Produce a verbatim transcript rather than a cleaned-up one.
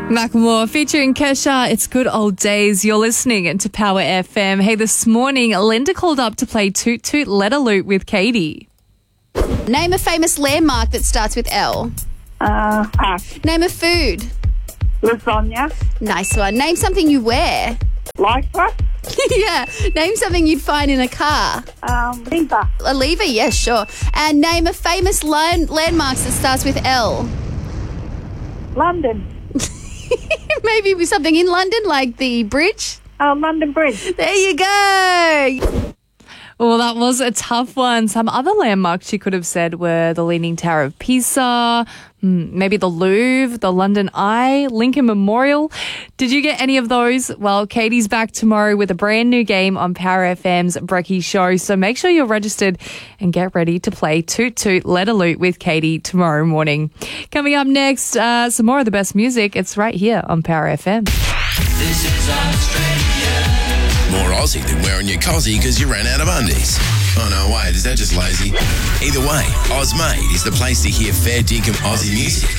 Macklemore featuring Kesha. It's good old days. You're listening to Power F M. Hey, this morning, Linda called up to play Toot Toot Let a Loot with Katie. Name a famous landmark that starts with L. Uh, pass. Name a food. Lasagna. Nice one. Name something you wear. Lycra. Yeah. Name something you'd find in a car. Um, lever. A lever? Yes, sure. And name a famous land- landmarks that starts with L. London. Maybe with something in London, like the bridge. Oh, London Bridge. There you go. Well, that was a tough one. Some other landmarks she could have said were the Leaning Tower of Pisa, maybe the Louvre, the London Eye, Lincoln Memorial. Did you get any of those? Well, Katie's back tomorrow with a brand new game on Power F M's Brekkie Show. So make sure you're registered and get ready to play Toot Toot Let a Loot with Katie tomorrow morning. Coming up next, uh, some more of the best music. It's right here on Power F M. This is Australia. More Aussie than wearing your cozzy because you ran out of undies. Oh no, wait, is that just lazy? Either way, Ozmade is the place to hear fair dinkum Aussie music.